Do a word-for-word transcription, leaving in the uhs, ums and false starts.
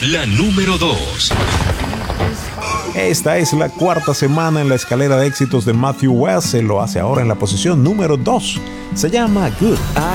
La número dos. Esta es la cuarta semana en la escalera de éxitos de Matthew Wells. Se lo hace ahora en la posición número dos. Se llama Good.